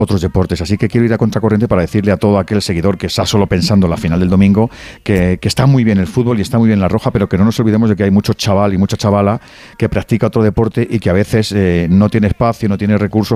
otros deportes. Así que quiero ir a contracorriente para decirle a todo aquel seguidor que está solo pensando en la final del domingo que está muy bien el fútbol y está muy bien la roja, pero que no nos olvidemos de que hay mucho chaval y mucha chavala que practica otro deporte y que a veces no tiene espacio, no tiene recursos